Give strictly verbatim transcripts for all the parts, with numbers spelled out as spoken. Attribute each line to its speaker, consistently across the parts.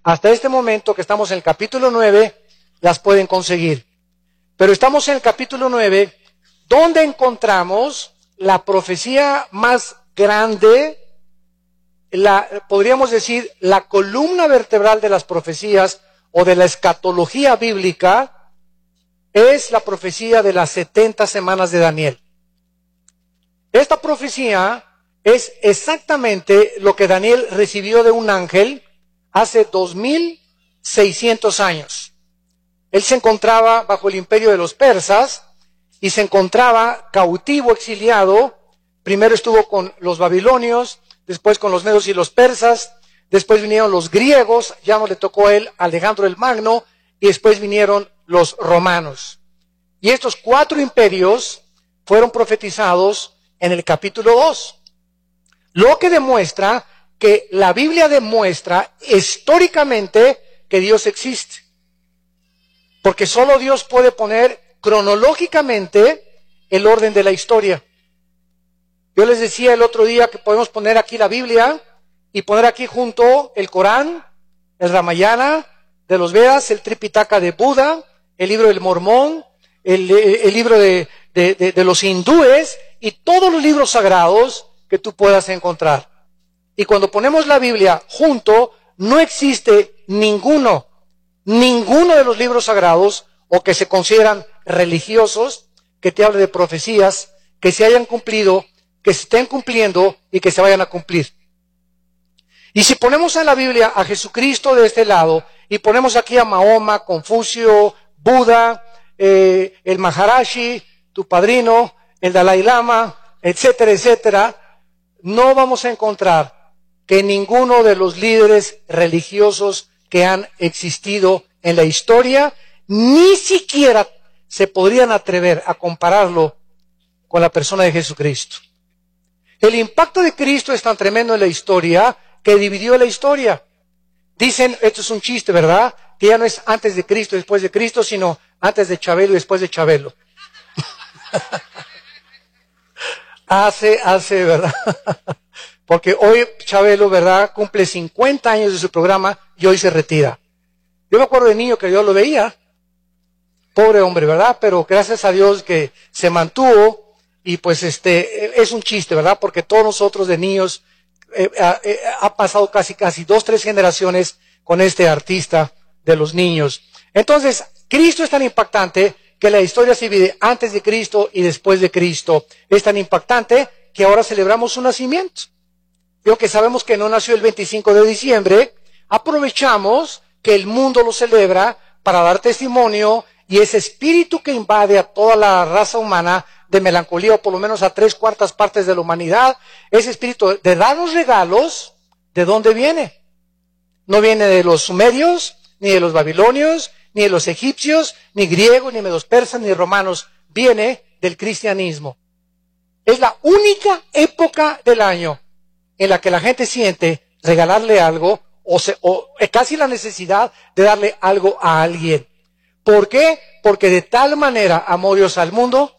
Speaker 1: Hasta este momento que estamos en el capítulo nueve, las pueden conseguir. Pero estamos en el capítulo nueve, donde encontramos la profecía más grande, la, podríamos decir, la columna vertebral de las profecías o de la escatología bíblica, es la profecía de las setenta semanas de Daniel. Esta profecía es exactamente lo que Daniel recibió de un ángel hace dos mil seiscientos años. Él se encontraba bajo el imperio de los persas y se encontraba cautivo, exiliado. Primero estuvo con los babilonios, después con los medos y los persas, después vinieron los griegos, ya no le tocó a él Alejandro el Magno, y después vinieron los romanos. Y estos cuatro imperios fueron profetizados en el capítulo dos. Lo que demuestra que la Biblia demuestra históricamente que Dios existe. Porque solo Dios puede poner cronológicamente el orden de la historia. Yo les decía el otro día que podemos poner aquí la Biblia y poner aquí junto el Corán, el Ramayana de los Vedas, el Tripitaka de Buda, el libro del Mormón, el, el libro de, de, de, de los hindúes y todos los libros sagrados que tú puedas encontrar. Y cuando ponemos la Biblia junto, no existe ninguno, ninguno de los libros sagrados o que se consideran religiosos que te hable de profecías que se hayan cumplido, que se estén cumpliendo y que se vayan a cumplir. Y si ponemos en la Biblia a Jesucristo de este lado y ponemos aquí a Mahoma, Confucio, Buda, eh, el Maharashi, tu padrino, el Dalai Lama, etcétera, etcétera, no vamos a encontrar que ninguno de los líderes religiosos que han existido en la historia ni siquiera se podrían atrever a compararlo con la persona de Jesucristo. El impacto de Cristo es tan tremendo en la historia que dividió la historia. Dicen, esto es un chiste, ¿verdad? Que ya no es antes de Cristo y después de Cristo, sino antes de Chabelo y después de Chabelo. hace, hace, ¿verdad? Porque hoy Chabelo, ¿verdad?, cumple cincuenta años de su programa y hoy se retira. Yo me acuerdo de niño que yo lo veía. Pobre hombre, ¿verdad? Pero gracias a Dios que se mantuvo y pues este, es un chiste, ¿verdad? Porque todos nosotros de niños eh, eh, ha pasado casi, casi dos, tres generaciones con este artista de los niños. Entonces, Cristo es tan impactante que la historia se divide antes de Cristo y después de Cristo. Es tan impactante que ahora celebramos su nacimiento. Y aunque sabemos que no nació el veinticinco de diciembre, aprovechamos que el mundo lo celebra para dar testimonio y ese espíritu que invade a toda la raza humana de melancolía, o por lo menos a tres cuartas partes de la humanidad, ese espíritu de darnos regalos, ¿de dónde viene? No viene de los sumerios, ni de los babilonios, ni de los egipcios, ni griegos, ni de los persas, ni romanos. Viene del cristianismo. Es la única época del año en la que la gente siente regalarle algo o, se, o casi la necesidad de darle algo a alguien. ¿Por qué? Porque de tal manera amó Dios al mundo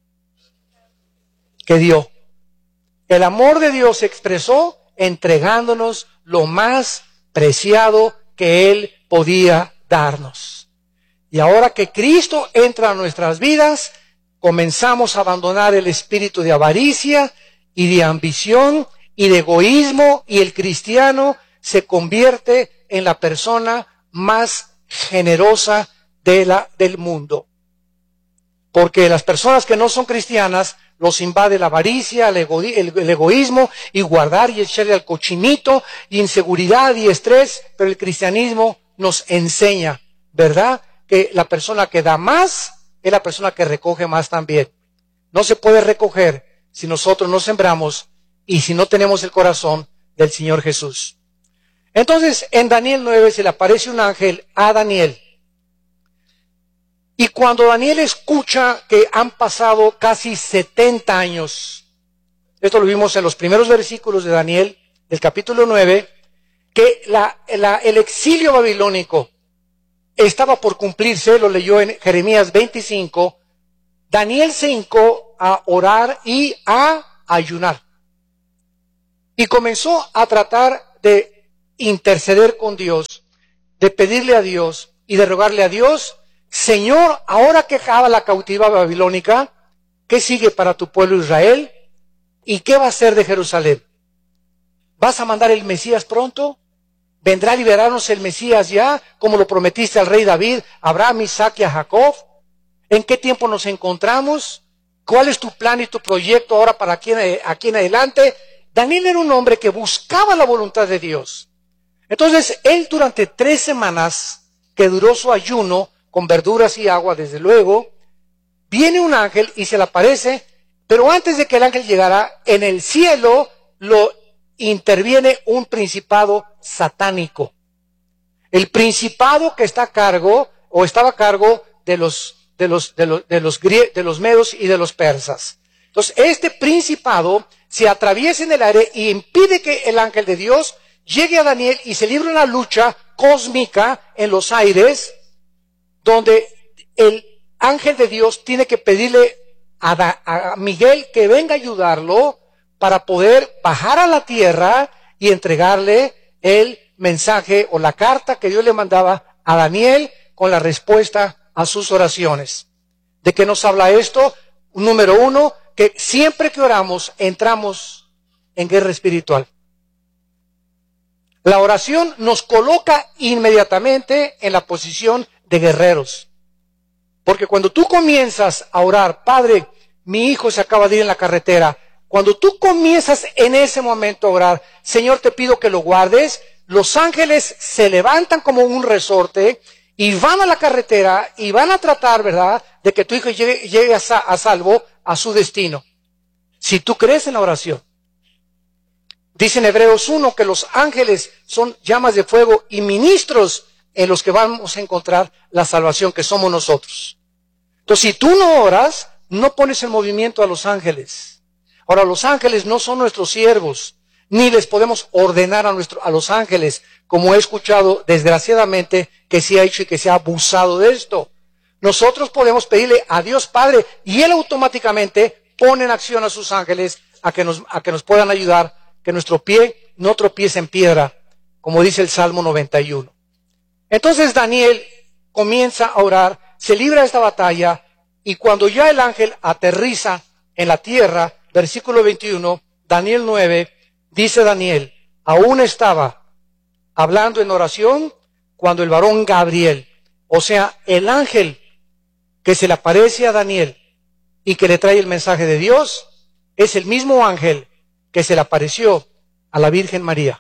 Speaker 1: que dio. El amor de Dios se expresó entregándonos lo más preciado que Él podía darnos. Y ahora que Cristo entra a nuestras vidas, comenzamos a abandonar el espíritu de avaricia y de ambición y de egoísmo, y el cristiano se convierte en la persona más generosa de la, del mundo. Porque las personas que no son cristianas los invade la avaricia, el, ego, el, el egoísmo, y guardar y echarle al cochinito, y inseguridad y estrés, pero el cristianismo nos enseña, ¿verdad?, que la persona que da más es la persona que recoge más también. No se puede recoger si nosotros no sembramos y si no tenemos el corazón del Señor Jesús. Entonces, en Daniel nueve se le aparece un ángel a Daniel. Y cuando Daniel escucha que han pasado casi setenta años, esto lo vimos en los primeros versículos de Daniel, del capítulo nueve, que la, la, el exilio babilónico estaba por cumplirse, lo leyó en Jeremías veinticinco, Daniel se hincó a orar y a ayunar. Y comenzó a tratar de interceder con Dios, de pedirle a Dios y de rogarle a Dios, Señor, ahora que acaba la cautividad babilónica, ¿qué sigue para tu pueblo Israel? ¿Y qué va a hacer de Jerusalén? ¿Vas a mandar el Mesías pronto? ¿Vendrá a liberarnos el Mesías ya, como lo prometiste al rey David, a Abraham, Isaac y a Jacob? ¿En qué tiempo nos encontramos? ¿Cuál es tu plan y tu proyecto ahora para aquí en, aquí en adelante? Daniel era un hombre que buscaba la voluntad de Dios. Entonces, él durante tres semanas, que duró su ayuno, con verduras y agua, desde luego, viene un ángel y se le aparece, pero antes de que el ángel llegara, en el cielo lo interviene un principado satánico. El principado que está a cargo, o estaba a cargo de los, de los, de los, de los, grie- de los medos y de los persas. Entonces, este principado se atraviesa en el aire y impide que el ángel de Dios llegue a Daniel y se libra una lucha cósmica en los aires, donde el ángel de Dios tiene que pedirle a, Da- a Miguel que venga a ayudarlo para poder bajar a la tierra y entregarle el mensaje o la carta que Dios le mandaba a Daniel con la respuesta a sus oraciones. ¿De qué nos habla esto? Número uno, que siempre que oramos entramos en guerra espiritual. La oración nos coloca inmediatamente en la posición de guerreros. Porque cuando tú comienzas a orar, Padre, mi hijo se acaba de ir en la carretera. Cuando tú comienzas en ese momento a orar, Señor, te pido que lo guardes. Los ángeles se levantan como un resorte y van a la carretera y van a tratar, ¿verdad?, de que tu hijo llegue, llegue a, sa- a salvo a su destino. Si tú crees en la oración. Dice en Hebreos uno que los ángeles son llamas de fuego y ministros en los que vamos a encontrar la salvación, que somos nosotros. Entonces, si tú no oras, no pones en movimiento a los ángeles. Ahora, los ángeles no son nuestros siervos, ni les podemos ordenar a, nuestro, a los ángeles, como he escuchado desgraciadamente que se ha hecho y que se ha abusado de esto. Nosotros podemos pedirle a Dios Padre y Él automáticamente pone en acción a sus ángeles a que nos, a que nos puedan ayudar, que nuestro pie no tropiece en piedra, como dice el Salmo noventa y uno. Entonces Daniel comienza a orar, se libra de esta batalla, y cuando ya el ángel aterriza en la tierra, versículo veintiuno, Daniel nueve, dice Daniel, aún estaba hablando en oración cuando el varón Gabriel, o sea, el ángel que se le aparece a Daniel y que le trae el mensaje de Dios, es el mismo ángel que se le apareció a la Virgen María.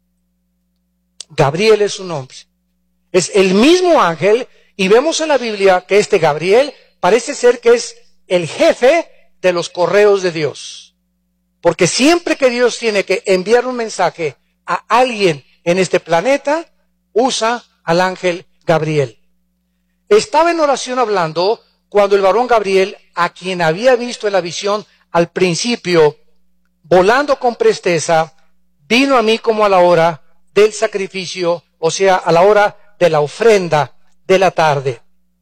Speaker 1: Gabriel es su nombre. Es el mismo ángel, y vemos en la Biblia que este Gabriel parece ser que es el jefe de los correos de Dios. Porque siempre que Dios tiene que enviar un mensaje a alguien en este planeta, usa al ángel Gabriel. Estaba en oración hablando cuando el varón Gabriel, a quien había visto en la visión al principio, volando con presteza, vino a mí como a la hora del sacrificio, o sea, a la hora de la ofrenda de la tarde.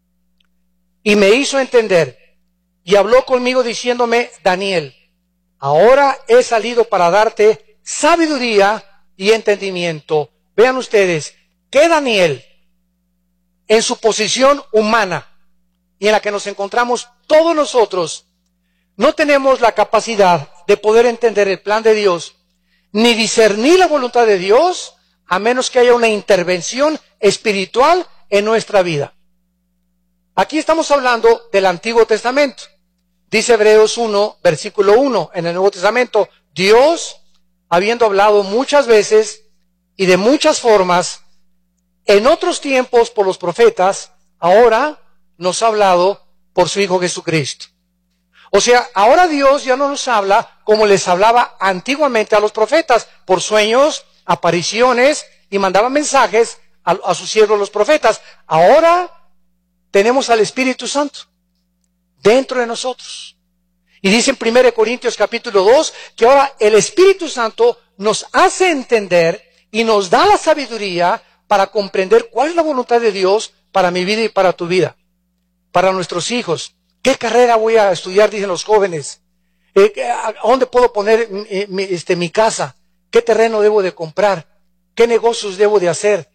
Speaker 1: Y me hizo entender, y habló conmigo diciéndome, Daniel, ahora he salido para darte sabiduría y entendimiento. Vean ustedes, que Daniel, en su posición humana, y en la que nos encontramos todos nosotros, no tenemos la capacidad de poder entender el plan de Dios, ni discernir la voluntad de Dios, a menos que haya una intervención espiritual en nuestra vida. Aquí estamos hablando del Antiguo Testamento. Dice Hebreos uno, versículo uno, en el Nuevo Testamento, Dios, habiendo hablado muchas veces y de muchas formas, en otros tiempos por los profetas, ahora nos ha hablado por su Hijo Jesucristo. O sea, ahora Dios ya no nos habla como les hablaba antiguamente a los profetas, por sueños, apariciones, y mandaba mensajes a, a sus siervos los profetas. Ahora tenemos al Espíritu Santo dentro de nosotros. Y dice en primera Corintios capítulo dos, que ahora el Espíritu Santo nos hace entender y nos da la sabiduría para comprender cuál es la voluntad de Dios para mi vida y para tu vida, para nuestros hijos. ¿Qué carrera voy a estudiar? Dicen los jóvenes. Eh, ¿A dónde puedo poner mi, mi, este, mi casa? ¿Qué terreno debo de comprar? ¿Qué negocios debo de hacer?